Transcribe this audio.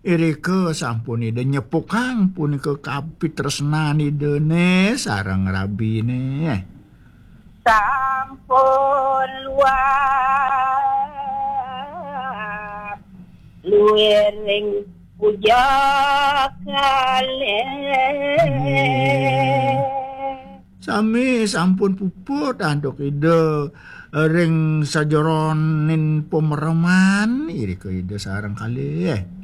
Irike sampun ide nyepukang punika kapitresnani dene sareng rabine. Sampun luar luwering puja kalih. Sami sampun puput anduk ide ring sajeroning pemereman irike ide sareng kalih.